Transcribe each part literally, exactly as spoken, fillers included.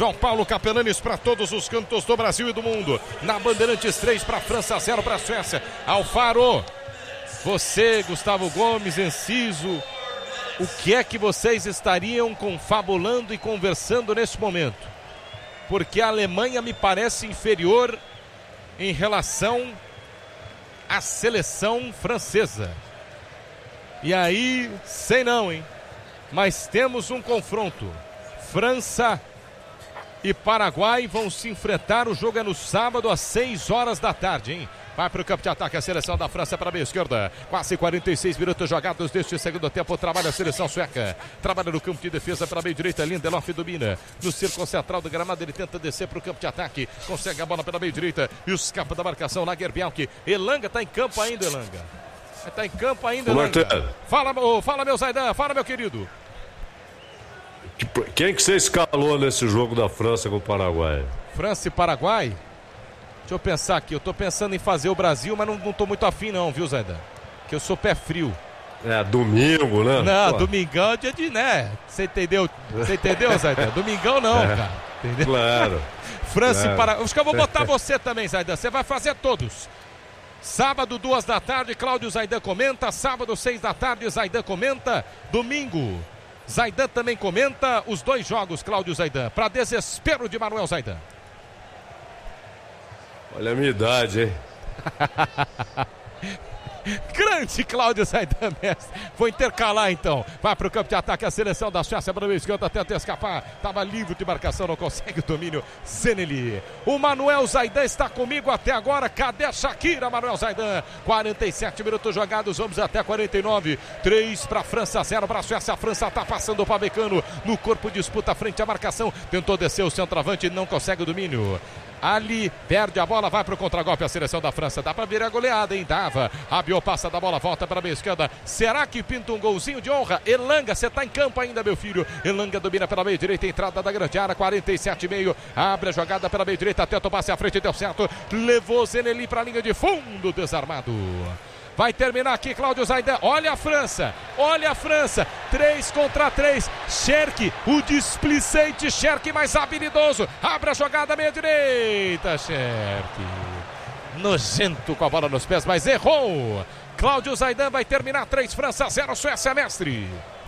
João Paulo Capelanes para todos os cantos do Brasil e do mundo. Na Bandeirantes três para a França, zero para a Suécia. Alfaro, você, Gustavo Gomes, Enciso, o que é que vocês estariam confabulando e conversando nesse momento? Porque a Alemanha me parece inferior em relação à seleção francesa. E aí, sei não, hein? Mas temos um confronto. França e Paraguai vão se enfrentar. O jogo é no sábado às seis horas da tarde, hein? Vai para o campo de ataque a seleção da França para a meia esquerda. Quase quarenta e seis minutos jogados deste segundo tempo. Trabalha a seleção sueca. Trabalha no campo de defesa para a meia direita. Lindelof domina. No círculo central do gramado ele tenta descer para o campo de ataque. Consegue a bola pela meia direita. E escapa da marcação. Lagerbielke. Elanga está em campo ainda, Elanga. Está em campo ainda, Elanga. Fala, oh, fala, meu Zaidan. Fala, meu querido. Quem que você escalou nesse jogo da França com o Paraguai? França e Paraguai? Deixa eu pensar aqui, eu tô pensando em fazer o Brasil, mas não, não tô muito afim não, viu, Zaidan? Que eu sou pé frio. É, domingo, né? Não, Pô. Domingão é dia de, né? Você entendeu? Você entendeu, Zaidan? Domingão não, é, cara. Entendeu? Claro. França claro. e Paraguai. Acho que eu vou botar você também, Zaidan. Você vai fazer todos. Sábado, duas da tarde, Cláudio Zaidan comenta. Sábado, seis da tarde, Zaidan comenta. Domingo, Zaidan também comenta os dois jogos, Cláudio Zaidan. Para desespero de Manuel Zaidan. Olha a minha idade, hein? Grande Cláudio Zaidan, mestre. Vou intercalar então. Vai para o campo de ataque a seleção da Suécia. Para o esquerda, tenta escapar. Estava livre de marcação, não consegue o domínio. Zeneli. O Manuel Zaidan está comigo até agora. Cadê a Shakira, Manuel Zaidan? quarenta e sete minutos jogados. Vamos até quarenta e nove. três para a França, zero para a Suécia. A França está passando o Pamecano. No corpo disputa frente à marcação. Tentou descer o centroavante, não consegue o domínio. Ali perde a bola, vai para o contragolpe a seleção da França. Dá para ver a goleada, hein? Dava. Rabiot passa da bola, volta para a meia esquerda. Será que pinta um golzinho de honra? Elanga, você está em campo ainda, meu filho. Elanga domina pela meia direita, entrada da grande área, quarenta e sete e meio. Abre a jogada pela meia direita, tenta o passe à frente, deu certo. Levou Zeneli para a linha de fundo, desarmado. Vai terminar aqui Cláudio Zaidan. Olha a França, olha a França. três contra três. Cherki, o displicente Cherki mais habilidoso. Abre a jogada meia direita. Cherki. Nojento com a bola nos pés, mas errou. Cláudio Zaidan vai terminar três França, zero Suécia, mestre.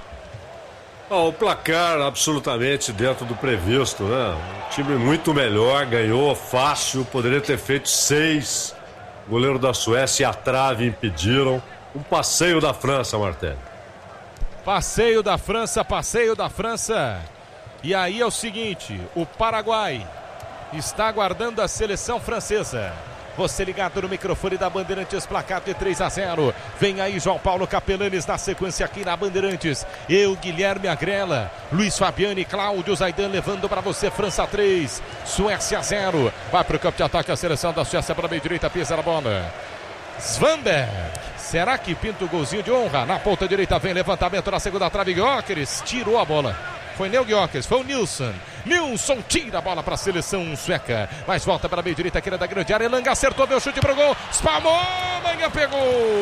Oh, o placar absolutamente dentro do previsto, né? Um time muito melhor, ganhou fácil, poderia ter feito seis. O goleiro da Suécia e a trave impediram. Um passeio da França, Martelli. Passeio da França, passeio da França. E aí é o seguinte, o Paraguai está aguardando a seleção francesa. Você ligado no microfone da Bandeirantes, placar de três a zero. Vem aí João Paulo Capelanes na sequência aqui na Bandeirantes. Eu, Guilherme Agrela, Luiz Fabiani, Cláudio Zaidan levando para você. França três, Suécia zero. Vai para o campo de ataque a seleção da Suécia para a meia direita, pisa na bola. Svanberg. Será que pinta o golzinho de honra? Na ponta direita vem levantamento na segunda trave. Gyökeres tirou a bola. Foi Neo Gyökeres, foi o Nilsson. Nilsson tira a bola para a seleção sueca. Mas volta para a meia direita, aqui da grande área. Elanga acertou, deu chute pro gol. Spalmou, Manhã pegou.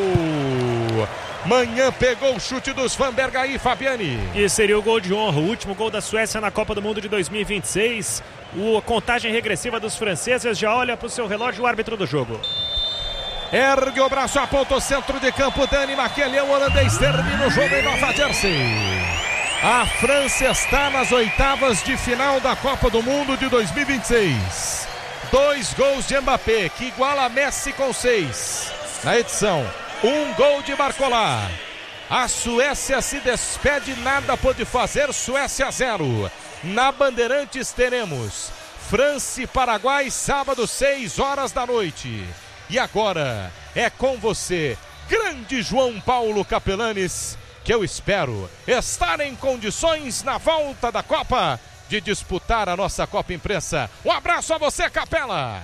Manhã pegou o chute do Svanberg aí, Fabiani. E seria o gol de honra, o último gol da Suécia na Copa do Mundo de dois mil e vinte e seis. O, a contagem regressiva dos franceses já olha para o seu relógio, o árbitro do jogo. Ergue o braço, aponta o centro de campo. Dani Maquelhão, holandês, termina o jogo em Nova Jersey. A França está nas oitavas de final da Copa do Mundo de dois mil e vinte e seis. Dois gols de Mbappé, que iguala a Messi com seis. Na edição, um gol de Barcola. A Suécia se despede, nada pôde fazer, Suécia zero. Na Bandeirantes teremos França e Paraguai, sábado, seis horas da noite. E agora é com você, grande João Paulo Capelanes, que eu espero estar em condições na volta da Copa de disputar a nossa Copa Imprensa. Um abraço a você, Capela!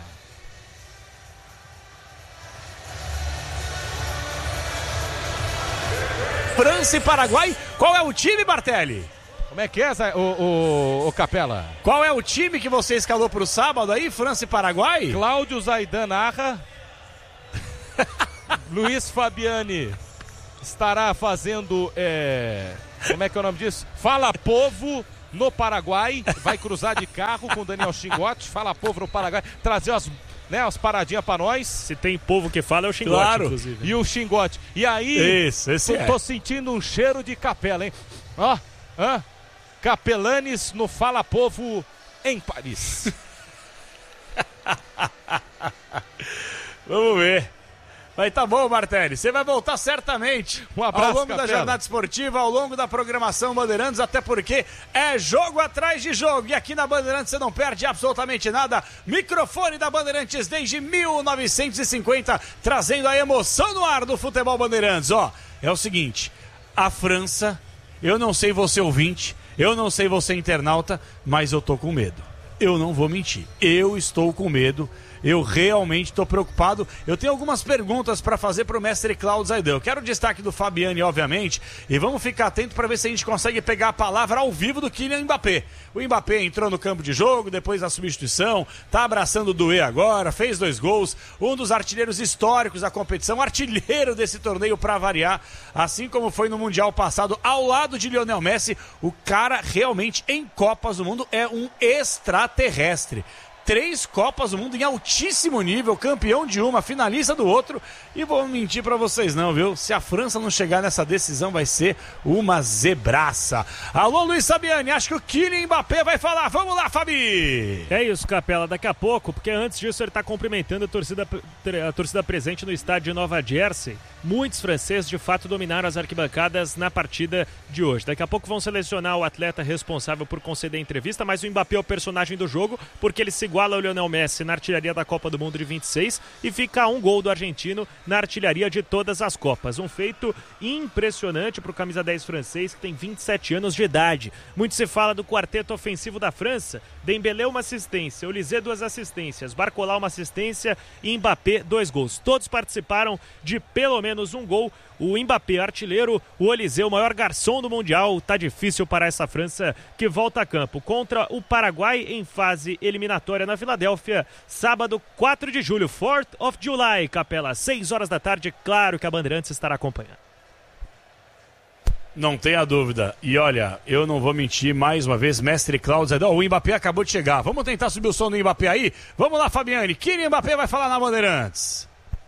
França e Paraguai, qual é o time, Bartelli? Como é que é, o, o, o Capela? Qual é o time que você escalou para o sábado aí, França e Paraguai? Cláudio Zaidan narra. Luiz Fabiani estará fazendo, é, como é que é o nome disso? Fala Povo, no Paraguai, vai cruzar de carro com o Daniel Xingotti, fala povo no Paraguai, trazer as, né, as paradinhas pra nós. Se tem povo que fala é o Xingotti, claro, inclusive. E o Xingotti. E aí, Isso, esse tô, é. tô sentindo um cheiro de capela, hein? Ó, ó, Capelanes no Fala Povo em Paris. Vamos ver. Mas tá bom, Martelli, você vai voltar certamente um abraço, ao longo Capela. da jornada esportiva, ao longo da programação Bandeirantes, até porque é jogo atrás de jogo. E aqui na Bandeirantes você não perde absolutamente nada. Microfone da Bandeirantes desde mil novecentos e cinquenta, trazendo a emoção no ar do futebol Bandeirantes. Ó, é o seguinte, a França, eu não sei você ouvinte, eu não sei você internauta, mas eu tô com medo. Eu não vou mentir, eu estou com medo. Eu realmente estou preocupado. Eu tenho algumas perguntas para fazer para o mestre Cláudio Zaidan. Eu quero o destaque do Fabiani, obviamente, e vamos ficar atento para ver se a gente consegue pegar a palavra ao vivo do Kylian Mbappé. O Mbappé entrou no campo de jogo, depois da substituição, tá abraçando o Doué agora, fez dois gols, um dos artilheiros históricos da competição, artilheiro desse torneio para variar, assim como foi no Mundial passado, ao lado de Lionel Messi. O cara realmente em Copas do Mundo é um extraterrestre. Três Copas do Mundo em altíssimo nível, campeão de uma, finalista do outro. E vou mentir pra vocês não, viu? Se a França não chegar nessa decisão, vai ser uma zebraça. Alô, Luiz Sabiani, acho que o Kylian Mbappé vai falar. Vamos lá, Fabi! É isso, Capela, daqui a pouco, porque antes disso ele está cumprimentando a torcida, a torcida presente no estádio de Nova Jersey. Muitos franceses, de fato, dominaram as arquibancadas na partida de hoje. Daqui a pouco vão selecionar o atleta responsável por conceder a entrevista, mas o Mbappé é o personagem do jogo, porque ele se iguala ao Lionel Messi na artilharia da Copa do Mundo de vinte e seis e fica a um gol do argentino na artilharia de todas as Copas. Um feito impressionante para o camisa dez francês, que tem vinte e sete anos de idade. Muito se fala do quarteto ofensivo da França. Dembélé uma assistência, Olise duas assistências, Barcola uma assistência e Mbappé dois gols. Todos participaram de pelo menos um gol. O Mbappé, artilheiro, o Olise, o maior garçom do Mundial. Tá difícil para essa França que volta a campo contra o Paraguai em fase eliminatória na Filadélfia, sábado quatro de julho, fourth of July, Capela, seis horas da tarde. Claro que a Bandeirantes estará acompanhando. Não tenha dúvida. E olha, eu não vou mentir mais uma vez, mestre Cláudio Zaidan. O Mbappé acabou de chegar. Vamos tentar subir o som do Mbappé aí? Vamos lá, Fabiane. Kylian Mbappé vai falar na Bandeirantes.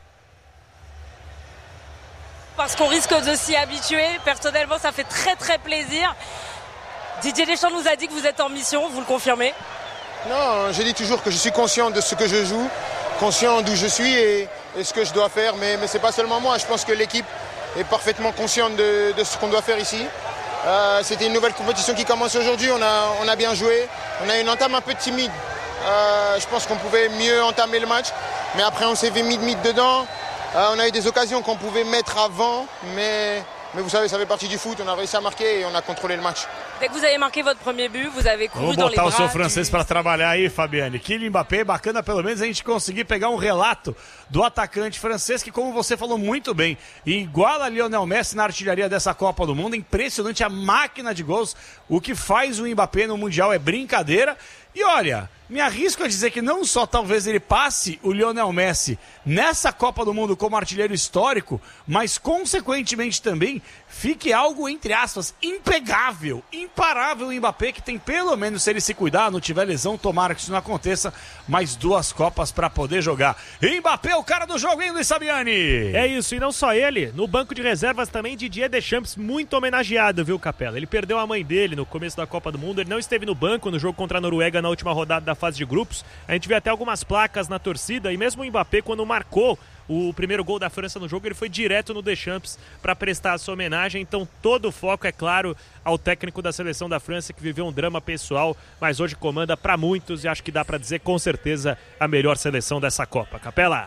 Parce qu'on risque de s'y habituer. Personnellement, ça fait très très plaisir. Didier Deschamps nous a dit que vous êtes en mission, vous le confirmez? Non, je dis toujours que je suis conscient de ce que je joue, conscient d'où je suis et, et ce que je dois faire, mais, mais ce n'est pas seulement moi, je pense que l'équipe est parfaitement consciente de, de ce qu'on doit faire ici. Euh, c'était une nouvelle compétition qui commence aujourd'hui, on a, on a bien joué, on a une entame un peu timide, euh, je pense qu'on pouvait mieux entamer le match, mais après on s'est mis mid dedans, euh, on a eu des occasions qu'on pouvait mettre avant, mais... Mais vous savez, ça fait partie du foot, on a réussi à marquer et on a contrôlé le match. Dès que vous avez marqué votre premier but, vous avez couru Vamos dans les botar bras o seu francês du... para trabalhar aí, Fabiane. Kylian Mbappé, bacana pelo menos a gente conseguir pegar um relato do atacante francês que, como você falou muito bem, iguala a Lionel Messi na artilharia dessa Copa do Mundo. Impressionante a máquina de gols. O que faz o Mbappé no Mundial é brincadeira. E olha, me arrisco a dizer que não só talvez ele passe o Lionel Messi nessa Copa do Mundo como artilheiro histórico, mas consequentemente também fique algo, entre aspas, impegável, imparável o Mbappé, que tem pelo menos, se ele se cuidar, não tiver lesão, tomara que isso não aconteça, mais duas Copas para poder jogar. Mbappé, o cara do jogo, hein, Luiz Sabiani? É isso, e não só ele, no banco de reservas também Didier Deschamps, muito homenageado, viu, Capela? Ele perdeu a mãe dele no começo da Copa do Mundo, ele não esteve no banco no jogo contra a Noruega na última rodada da fase de grupos. A gente vê até algumas placas na torcida, e mesmo o Mbappé, quando marcou o primeiro gol da França no jogo, ele foi direto no Deschamps para prestar a sua homenagem. Então todo o foco, é claro, ao técnico da seleção da França, que viveu um drama pessoal, mas hoje comanda para muitos, e acho que dá para dizer com certeza a melhor seleção dessa Copa. Capela.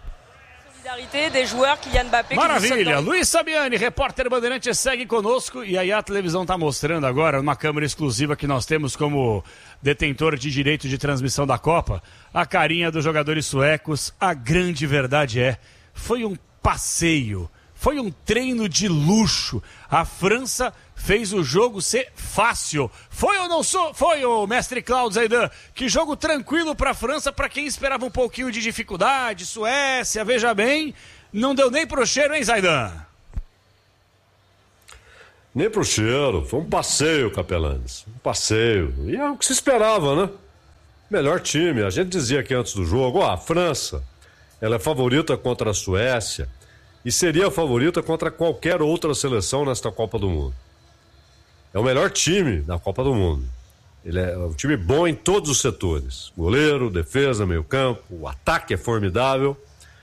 Maravilha, Luiz Sabiani, repórter Bandeirante, segue conosco. E aí a televisão está mostrando agora, uma câmera exclusiva que nós temos como detentor de direito de transmissão da Copa, a carinha dos jogadores suecos. A grande verdade é, foi um passeio, foi um treino de luxo. A França fez o jogo ser fácil. Foi ou não sou? Foi, o mestre Cláudio Zaidan. Que jogo tranquilo para a França, para quem esperava um pouquinho de dificuldade. Suécia, veja bem, não deu nem pro cheiro, hein, Zaidan? Nem pro cheiro. Foi um passeio, Capelanes. Um passeio. E é o que se esperava, né? Melhor time. A gente dizia aqui antes do jogo, ó, a França, ela é favorita contra a Suécia e seria favorita contra qualquer outra seleção nesta Copa do Mundo. É o melhor time da Copa do Mundo. Ele é um time bom em todos os setores. Goleiro, defesa, meio campo, o ataque é formidável.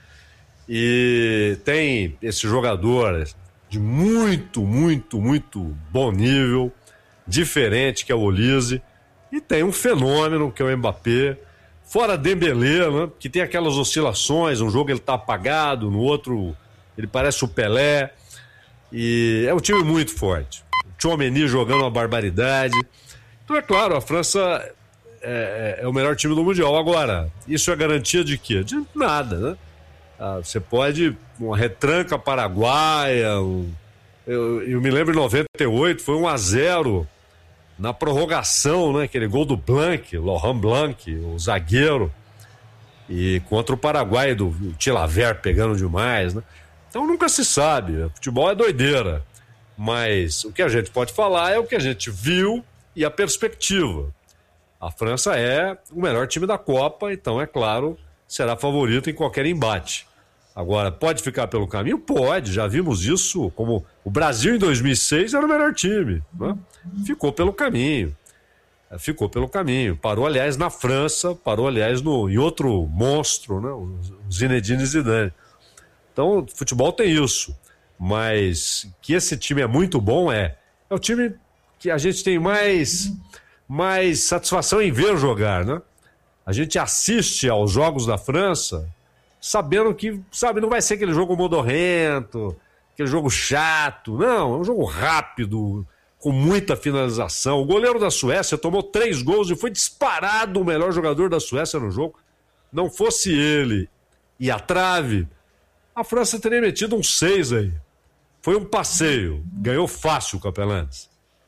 E tem esse jogador de muito, muito, muito bom nível, diferente, que é o Olise. E tem um fenômeno, que é o Mbappé. Fora Dembélé, né, que tem aquelas oscilações. Um jogo ele tá apagado, no outro ele parece o Pelé. E é um time muito forte. O Tchouaméni jogando uma barbaridade. Então, é claro, a França é, é o melhor time do Mundial. Agora, isso é garantia de quê? De nada, né? Ah, você pode, uma retranca paraguaia, um, eu, eu me lembro em noventa e oito, foi um a zero na prorrogação, né? Aquele gol do Blanc, Laurent Blanc, o zagueiro, e contra o Paraguai do Chilavert pegando demais, né? Então nunca se sabe, futebol é doideira, mas o que a gente pode falar é o que a gente viu e a perspectiva. A França é o melhor time da Copa, então, é claro, será favorito em qualquer embate. Agora, pode ficar pelo caminho? Pode, já vimos isso, como o Brasil em dois mil e seis era o melhor time, né? Ficou pelo caminho, ficou pelo caminho. Parou, aliás, na França, parou, aliás, no, em outro monstro, né? O Zinedine Zidane. Então, futebol tem isso, mas que esse time é muito bom, é. É o time que a gente tem mais, mais satisfação em ver jogar, né? A gente assiste aos jogos da França sabendo que, sabe, não vai ser aquele jogo modorrento, aquele jogo chato, não, é um jogo rápido, com muita finalização. O goleiro da Suécia tomou três gols e foi disparado o melhor jogador da Suécia no jogo. Não fosse ele e a trave, a França teria metido um seis aí. Foi um passeio, ganhou fácil o Capelanes.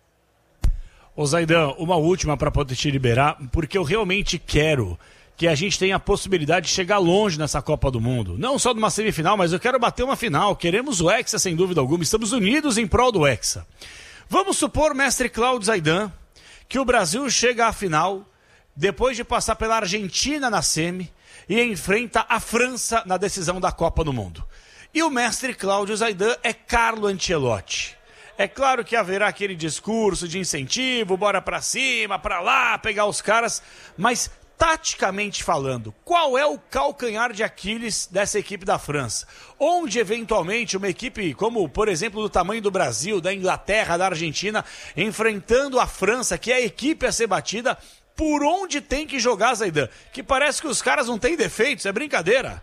Ô Zaidan, uma última para poder te liberar, porque eu realmente quero que a gente tenha a possibilidade de chegar longe nessa Copa do Mundo. Não só numa semifinal, mas eu quero bater uma final. Queremos o Hexa, sem dúvida alguma. Estamos unidos em prol do Hexa. Vamos supor, mestre Cláudio Zaidan, que o Brasil chega à final, depois de passar pela Argentina na semi, e enfrenta a França na decisão da Copa do Mundo. E o mestre Cláudio Zaidan é Carlo Ancelotti. É claro que haverá aquele discurso de incentivo, bora pra cima, pra lá, pegar os caras, mas taticamente falando, qual é o calcanhar de Aquiles dessa equipe da França? Onde eventualmente uma equipe como, por exemplo, do tamanho do Brasil, da Inglaterra, da Argentina, enfrentando a França, que é a equipe a ser batida, por onde tem que jogar, Zaidan? Que parece que os caras não têm defeitos, é brincadeira.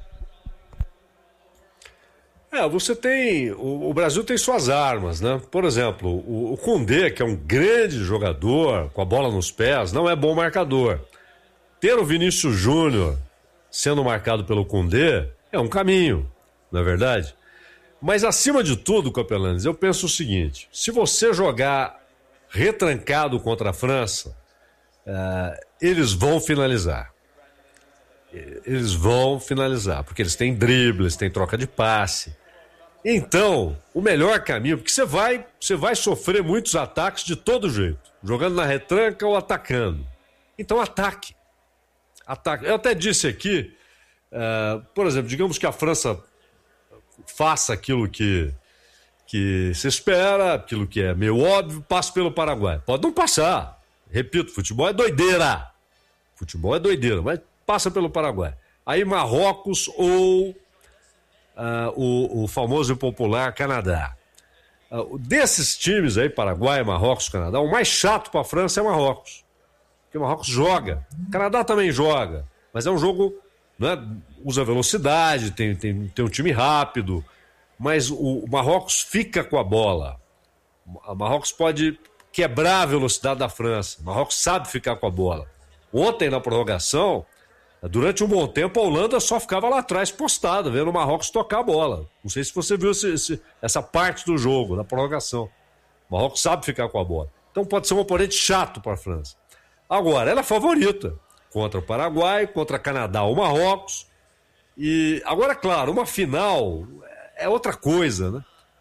É, você tem... O, o Brasil tem suas armas, né? Por exemplo, o, o Koundé, que é um grande jogador, com a bola nos pés, não é bom marcador. Ter o Vinícius Júnior sendo marcado pelo Koundé é um caminho, não é verdade? Mas, acima de tudo, Capelanes, eu penso o seguinte: se você jogar retrancado contra a França, uh, eles vão finalizar. Eles vão finalizar, porque eles têm drible, eles têm troca de passe. Então, o melhor caminho, porque você vai, você vai sofrer muitos ataques de todo jeito, jogando na retranca ou atacando. Então, ataque. Ataque. Eu até disse aqui, uh, por exemplo, digamos que a França faça aquilo que, que se espera, aquilo que é meio óbvio, passe pelo Paraguai. Pode não passar. Repito, futebol é doideira. Futebol é doideira, mas passa pelo Paraguai. Aí Marrocos ou uh, o, o famoso e popular Canadá. Uh, desses times aí, Paraguai, Marrocos, Canadá, o mais chato para a França é Marrocos. Porque o Marrocos joga. O Canadá também joga. Mas é um jogo, né, usa velocidade, tem, tem, tem um time rápido. Mas o, o Marrocos fica com a bola. O Marrocos pode quebrar a velocidade da França. O Marrocos sabe ficar com a bola. Ontem, na prorrogação, durante um bom tempo, a Holanda só ficava lá atrás postada, vendo o Marrocos tocar a bola. Não sei se você viu esse, esse, essa parte do jogo, da prorrogação. O Marrocos sabe ficar com a bola. Então pode ser um oponente chato para a França. Agora, ela é favorita contra o Paraguai, contra o Canadá ou Marrocos. E agora, claro, uma final é outra coisa, né?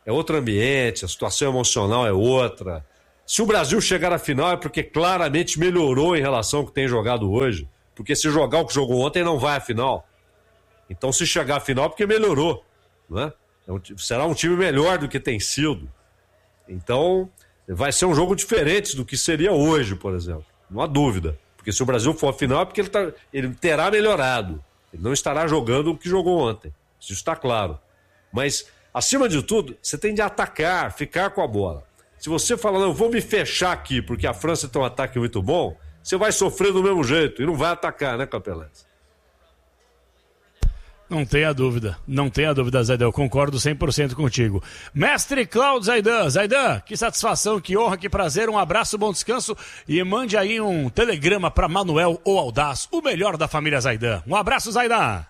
é outro ambiente, a situação emocional é outra. Se o Brasil chegar à final é porque claramente melhorou em relação ao que tem jogado hoje. Porque se jogar o que jogou ontem, não vai à final. Então, se chegar à final é porque melhorou, né? Será um time melhor do que tem sido. Então, vai ser um jogo diferente do que seria hoje, por exemplo. Não há dúvida. Porque se o Brasil for à final é porque ele, tá, ele terá melhorado. Ele não estará jogando o que jogou ontem. Isso está claro. Mas, acima de tudo, você tem de atacar, ficar com a bola. Se você falar, não, eu vou me fechar aqui porque a França tem um ataque muito bom, você vai sofrer do mesmo jeito e não vai atacar, né, Capelães? Não tenha dúvida, não tenha dúvida, Zaidan, eu concordo cem por cento contigo. Mestre Cláudio Zaidan, Zaidan, que satisfação, que honra, que prazer, um abraço, bom descanso e mande aí um telegrama para Manuel ou Audaz, o melhor da família Zaidan. Um abraço, Zaidan.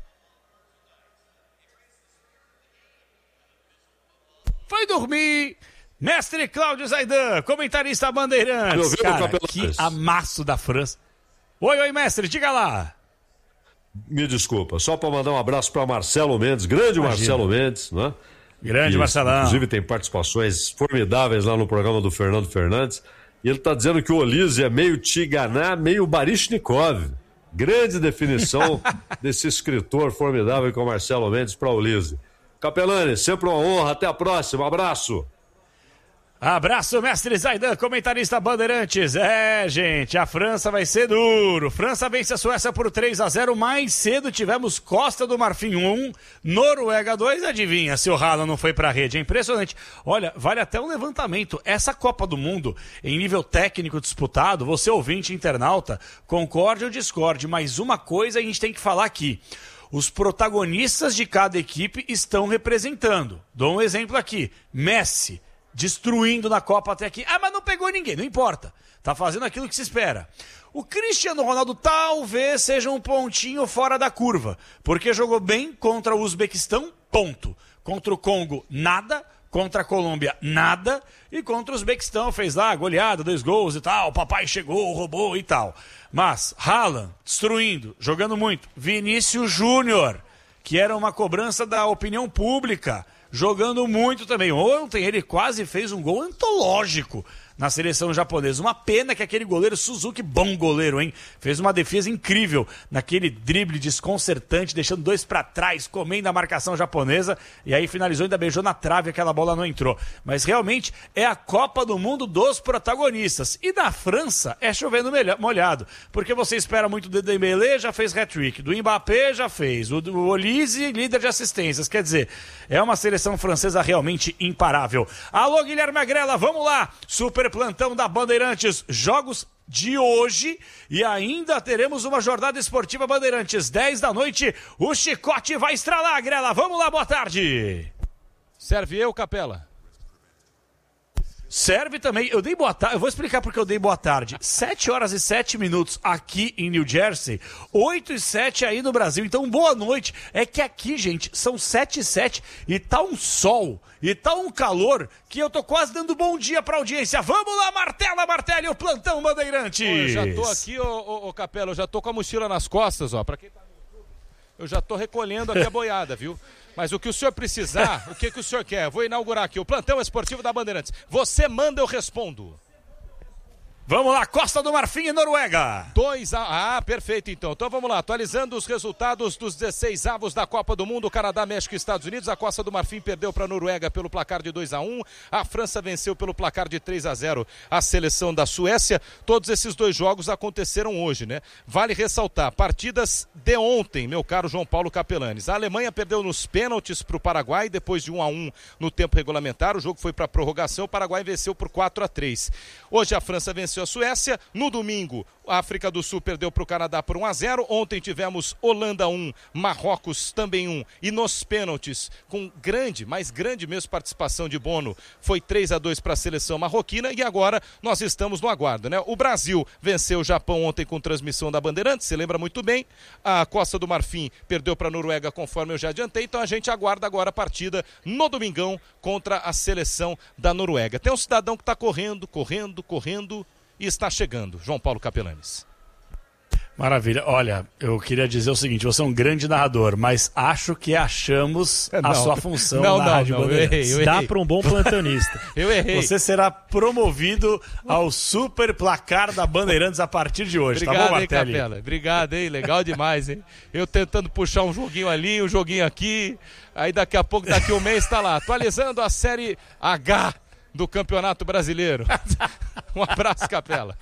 Foi dormir, Mestre Cláudio Zaidan, comentarista Bandeirantes. Cara, que amasso da França. Oi, oi, mestre, diga lá. Me desculpa, só para mandar um abraço para Marcelo Mendes, grande Imagina. Marcelo Mendes, né? Grande que, Marcelão. Inclusive tem participações formidáveis lá no programa do Fernando Fernandes. E ele está dizendo que o Olise é meio Tiganá, meio Baryshnikov. Grande definição desse escritor formidável que é o Marcelo Mendes para o Olise. Capelani, sempre uma honra, até a próxima, abraço. Abraço, mestre Zaidan, comentarista Bandeirantes. É, gente, a França vai ser duro. França vence a Suécia por três a zero. Mais cedo tivemos Costa do Marfim um, Noruega dois. Adivinha se o Haaland não foi pra rede. É impressionante. Olha, vale até um levantamento. Essa Copa do Mundo, em nível técnico disputado, você ouvinte internauta, concorde ou discorde, mas uma coisa a gente tem que falar aqui. Os protagonistas de cada equipe estão representando. Dou um exemplo aqui. Messi, destruindo na Copa até aqui. Ah, mas não pegou ninguém, não importa. Tá fazendo aquilo que se espera. O Cristiano Ronaldo talvez seja um pontinho fora da curva, porque jogou bem contra o Uzbequistão, ponto. Contra o Congo, nada. Contra a Colômbia, nada. E contra o Uzbequistão, fez lá goleada, dois gols e tal. Papai chegou, roubou e tal. Mas Haaland, destruindo, jogando muito. Vinícius Júnior, que era uma cobrança da opinião pública, jogando muito também. Ontem ele quase fez um gol antológico na seleção japonesa. Uma pena que aquele goleiro Suzuki, bom goleiro, hein? Fez uma defesa incrível naquele drible desconcertante, deixando dois pra trás, comendo a marcação japonesa, e aí finalizou, ainda beijou na trave, aquela bola não entrou. Mas realmente é a Copa do Mundo dos protagonistas. E na França é chovendo molhado, porque você espera muito do Dembélé, já fez hat-trick, do Mbappé já fez, o do Olise, líder de assistências. Quer dizer, é uma seleção francesa realmente imparável. Alô, Guilherme Agrela, vamos lá! Super plantão da Bandeirantes, jogos de hoje e ainda teremos uma jornada esportiva Bandeirantes, dez da noite, o chicote vai estralar, Grela, vamos lá, boa tarde. Serve eu, Capela? Serve também, eu dei boa tarde, eu vou explicar porque eu dei boa tarde. sete horas e sete minutos aqui em New Jersey, oito e sete aí no Brasil, então boa noite. É que aqui, gente, são sete e sete e tá um sol, e tá um calor, que eu tô quase dando bom dia pra audiência. Vamos lá, martela, martela, o plantão Bandeirantes. Ô, eu já tô aqui, ô, ô, ô Capela, eu já tô com a mochila nas costas, ó, pra quem tá no YouTube, eu já tô recolhendo aqui a boiada, viu? Mas o que o senhor precisar, o que, que o senhor quer? Eu vou inaugurar aqui o plantão esportivo da Bandeirantes. Você manda, eu respondo. Vamos lá, Costa do Marfim e Noruega. dois a... Ah, perfeito então. Então vamos lá, atualizando os resultados dos dezesseis avos da Copa do Mundo, Canadá, México e Estados Unidos. A Costa do Marfim perdeu para a Noruega pelo placar de dois a um. A França venceu pelo placar de três a zero a seleção da Suécia. Todos esses dois jogos aconteceram hoje, né? Vale ressaltar, partidas de ontem, meu caro João Paulo Capelanes. A Alemanha perdeu nos pênaltis para o Paraguai, depois de um a um no tempo regulamentar. O jogo foi para a prorrogação, o Paraguai venceu por quatro a três. Hoje a França venceu a Suécia. No domingo, a África do Sul perdeu para o Canadá por um a zero. Ontem tivemos Holanda um, Marrocos também um. E nos pênaltis, com grande, mais grande mesmo participação de Bono, foi três a dois para a seleção marroquina. E agora nós estamos no aguardo, né? O Brasil venceu o Japão ontem com transmissão da Bandeirantes, você lembra muito bem. A Costa do Marfim perdeu para a Noruega, conforme eu já adiantei. Então a gente aguarda agora a partida no domingão contra a seleção da Noruega. Tem um cidadão que está correndo, correndo, correndo e está chegando. João Paulo Capelanes. Maravilha. Olha, eu queria dizer o seguinte, você é um grande narrador, mas acho que achamos não. a sua função não, na não, Rádio não, eu Bandeirantes. errei, eu errei. Dá para um bom plantonista. Eu errei. Você será promovido ao super placar da Bandeirantes a partir de hoje, Obrigado, tá bom, hein, Martelli? Capela. Obrigado, hein? Legal demais, hein? Eu tentando puxar um joguinho ali, um joguinho aqui, aí daqui a pouco, daqui a um mês, tá lá, atualizando a Série H do Campeonato Brasileiro. Um abraço, Capela.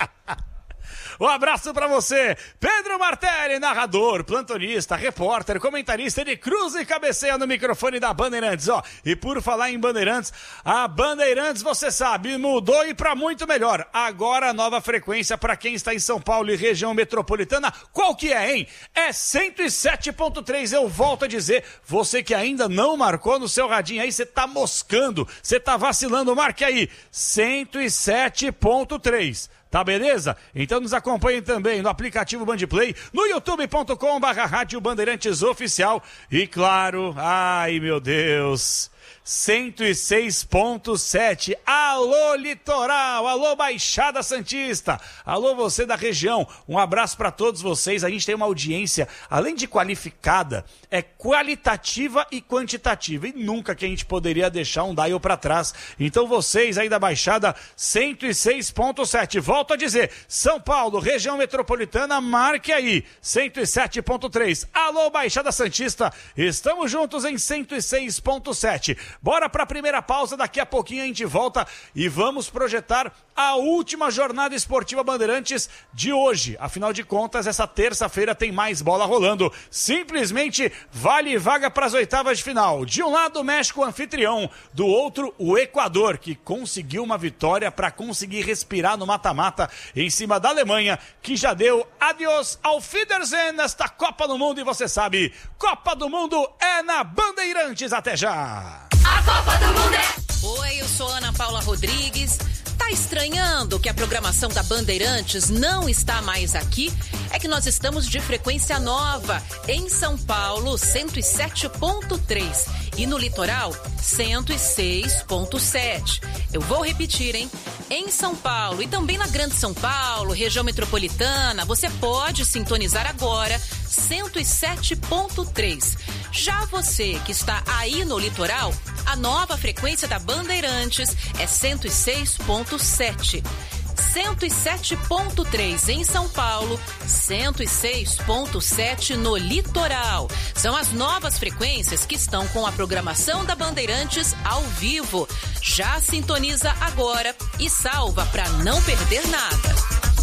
Um abraço pra você, Pedro Martelli, narrador, plantonista, repórter, comentarista, ele cruza e cabeceia no microfone da Bandeirantes, ó. E por falar em Bandeirantes, a Bandeirantes, você sabe, mudou e pra muito melhor. Agora a nova frequência pra quem está em São Paulo e região metropolitana, qual que é, hein? É cento e sete ponto três, eu volto a dizer, você que ainda não marcou no seu radinho aí, você tá moscando, você tá vacilando, marque aí, cento e sete ponto três. Tá beleza? Então nos acompanhem também no aplicativo Bandplay, no youtube ponto com barra Rádio Bandeirantes Oficial e claro, ai meu Deus, cento e seis ponto sete, alô Litoral, alô Baixada Santista, alô você da região, um abraço para todos vocês, a gente tem uma audiência, além de qualificada, é qualitativa e quantitativa, e nunca que a gente poderia deixar um dial para trás, então vocês aí da Baixada, cento e seis ponto sete, volto a dizer, São Paulo, região metropolitana, marque aí, cento e sete ponto três, alô Baixada Santista, estamos juntos em cento e seis ponto sete, bora para a primeira pausa, daqui a pouquinho a gente volta e vamos projetar a última jornada esportiva Bandeirantes de hoje. Afinal de contas, essa terça-feira tem mais bola rolando. Simplesmente vale vaga para as oitavas de final. De um lado, o México anfitrião, do outro, o Equador, que conseguiu uma vitória para conseguir respirar no mata-mata em cima da Alemanha, que já deu adeus ao Wiedersehen nesta Copa do Mundo. E você sabe, Copa do Mundo é na Bandeirantes. Até já! A Copa do Mundo é... Oi, eu sou Ana Paula Rodrigues. Tá estranhando que a programação da Bandeirantes não está mais aqui? É que nós estamos de frequência nova em São Paulo, cento e sete ponto três e no litoral, cento e seis ponto sete. Eu vou repetir, hein? Em São Paulo e também na Grande São Paulo, região metropolitana, você pode sintonizar agora cento e sete ponto três. Já você que está aí no litoral, a nova frequência da Bandeirantes é cento e seis ponto sete. cento e sete ponto três em São Paulo, cento e seis ponto sete no litoral. São as novas frequências que estão com a programação da Bandeirantes ao vivo. Já sintoniza agora e salva para não perder nada.